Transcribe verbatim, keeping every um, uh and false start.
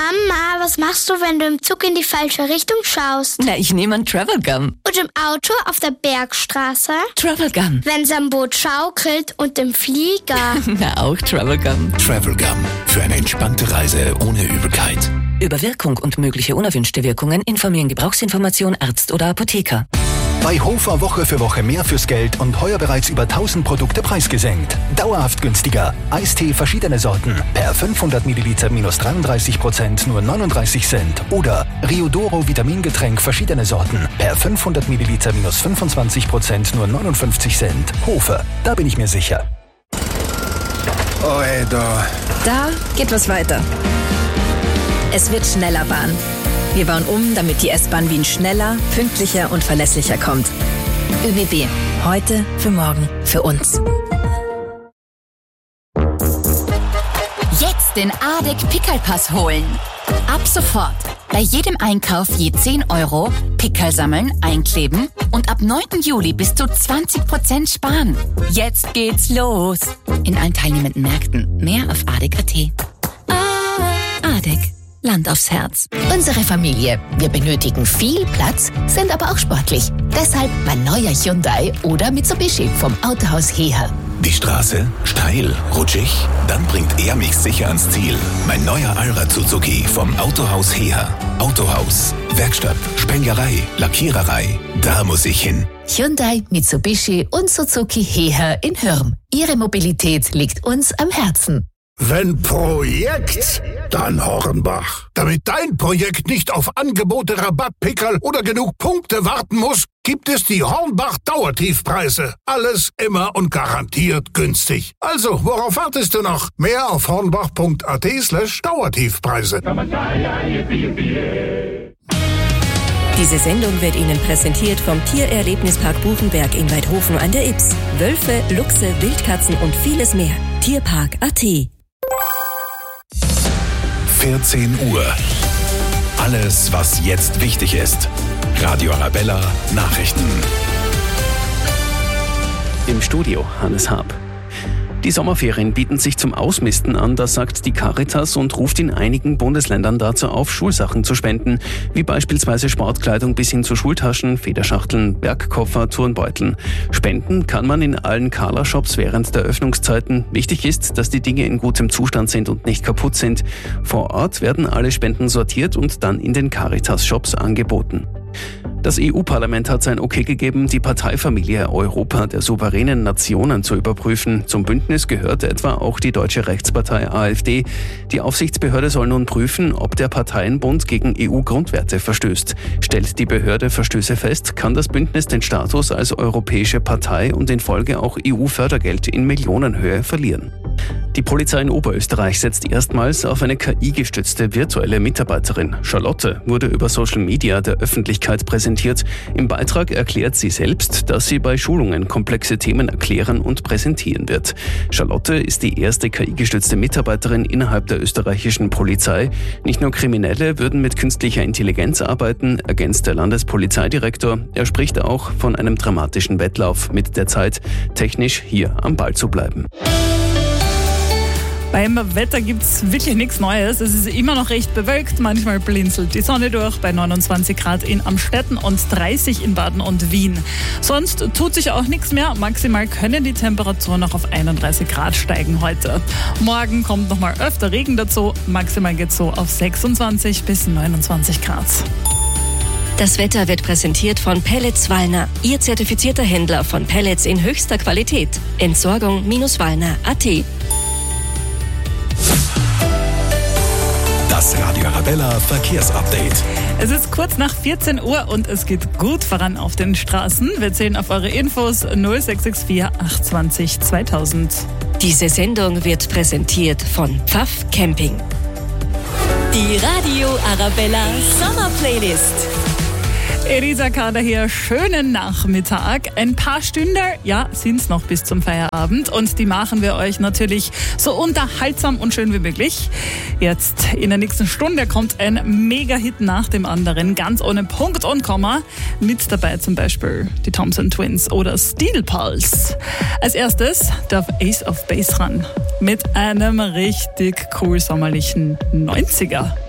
Mama, was machst du, wenn du im Zug in die falsche Richtung schaust? Na, ich nehme einen Travel Gum. Und im Auto auf der Bergstraße? Travel Gum. Wenn's am Boot schaukelt und im Flieger? Na, auch Travel Gum. Travel Gum. Für eine entspannte Reise ohne Übelkeit. Über Wirkung und mögliche unerwünschte Wirkungen informieren Gebrauchsinformation Arzt oder Apotheker. Bei Hofer Woche für Woche mehr fürs Geld und heuer bereits über tausend Produkte preisgesenkt. Dauerhaft günstiger. Eistee verschiedene Sorten. Per fünfhundert Milliliter minus dreiunddreißig Prozent nur neununddreißig Cent. Oder Riodoro Vitamingetränk verschiedene Sorten. Per fünfhundert Milliliter minus fünfundzwanzig Prozent nur neunundfünfzig Cent. Hofer, da bin ich mir sicher. Oh, ey, da. Da geht was weiter. Es wird schneller Bahn. Wir bauen um, damit die S-Bahn Wien schneller, pünktlicher und verlässlicher kommt. ÖBB. Heute, für morgen, für uns. Jetzt den ADEC-Pickelpass holen. Ab sofort. Bei jedem Einkauf je zehn Euro, Pickel sammeln, einkleben und ab neunten Juli bis zu zwanzig Prozent sparen. Jetzt geht's los. In allen teilnehmenden Märkten. Mehr auf adec punkt at. ADEC. Land aufs Herz. Unsere Familie. Wir benötigen viel Platz, sind aber auch sportlich. Deshalb mein neuer Hyundai oder Mitsubishi vom Autohaus Heher. Die Straße? Steil? Rutschig? Dann bringt er mich sicher ans Ziel. Mein neuer Allrad Suzuki vom Autohaus Heher. Autohaus, Werkstatt, Spenglerei, Lackiererei. Da muss ich hin. Hyundai, Mitsubishi und Suzuki Heher in Hürm. Ihre Mobilität liegt uns am Herzen. Wenn Projekt, dann Hornbach. Damit dein Projekt nicht auf Angebote, Rabattpickerl oder genug Punkte warten muss, gibt es die Hornbach Dauertiefpreise. Alles immer und garantiert günstig. Also, worauf wartest du noch? Mehr auf hornbach punkt at slash Dauertiefpreise. Diese Sendung wird Ihnen präsentiert vom Tiererlebnispark Buchenberg in Weidhofen an der Ybbs. Wölfe, Luchse, Wildkatzen und vieles mehr. Tierpark punkt at. vierzehn Uhr. Alles, was jetzt wichtig ist. Radio Arabella Nachrichten. Im Studio Hannes Haab. Die Sommerferien bieten sich zum Ausmisten an, das sagt die Caritas und ruft in einigen Bundesländern dazu auf, Schulsachen zu spenden, wie beispielsweise Sportkleidung bis hin zu Schultaschen, Federschachteln, Bergkoffer, Turnbeuteln. Spenden kann man in allen Carla-Shops während der Öffnungszeiten. Wichtig ist, dass die Dinge in gutem Zustand sind und nicht kaputt sind. Vor Ort werden alle Spenden sortiert und dann in den Caritas-Shops angeboten. Das E U-Parlament hat sein Okay gegeben, die Parteifamilie Europa der souveränen Nationen zu überprüfen. Zum Bündnis gehört etwa auch die deutsche Rechtspartei AfD. Die Aufsichtsbehörde soll nun prüfen, ob der Parteienbund gegen E U-Grundwerte verstößt. Stellt die Behörde Verstöße fest, kann das Bündnis den Status als europäische Partei und in Folge auch E U-Fördergeld in Millionenhöhe verlieren. Die Polizei in Oberösterreich setzt erstmals auf eine K I-gestützte virtuelle Mitarbeiterin. Charlotte wurde über Social Media der Öffentlichkeit präsentiert. Im Beitrag erklärt sie selbst, dass sie bei Schulungen komplexe Themen erklären und präsentieren wird. Charlotte ist die erste K I-gestützte Mitarbeiterin innerhalb der österreichischen Polizei. Nicht nur Kriminelle würden mit künstlicher Intelligenz arbeiten, ergänzt der Landespolizeidirektor. Er spricht auch von einem dramatischen Wettlauf mit der Zeit, technisch hier am Ball zu bleiben. Beim Wetter gibt's wirklich nichts Neues. Es ist immer noch recht bewölkt, manchmal blinzelt die Sonne durch bei neunundzwanzig Grad in Amstetten und dreißig in Baden und Wien. Sonst tut sich auch nichts mehr. Maximal können die Temperaturen noch auf einunddreißig Grad steigen heute. Morgen kommt nochmal öfter Regen dazu. Maximal geht's so auf sechsundzwanzig bis neunundzwanzig Grad. Das Wetter wird präsentiert von Pellets Wallner, Ihr zertifizierter Händler von Pellets in höchster Qualität. Entsorgung Wallner punkt at. Das Radio Arabella Verkehrsupdate. Es ist kurz nach vierzehn Uhr und es geht gut voran auf den Straßen. Wir zählen auf eure Infos null sechs sechs vier acht zwei null zweitausend. Diese Sendung wird präsentiert von Pfaff Camping. Die Radio Arabella Sommerplaylist. Elisa Kader hier, schönen Nachmittag. Ein paar Stunden, ja, sind's noch bis zum Feierabend und die machen wir euch natürlich so unterhaltsam und schön wie möglich. Jetzt in der nächsten Stunde kommt ein Mega-Hit nach dem anderen, ganz ohne Punkt und Komma. Mit dabei zum Beispiel die Thompson Twins oder Steel Pulse. Als erstes darf Ace of Base ran mit einem richtig cool sommerlichen neunziger.